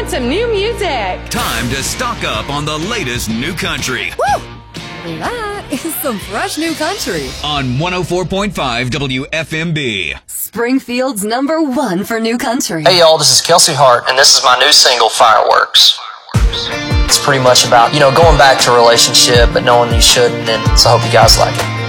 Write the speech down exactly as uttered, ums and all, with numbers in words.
some new music. Time to stock up on the latest new country. Woo! That is some fresh new country. On one oh four point five W F M B. Springfield's number one for new country. Hey y'all, this is Kelsey Hart, and this is my new single, Fireworks. It's pretty much about, you know, going back to a relationship, but knowing you shouldn't, and so I hope you guys like it.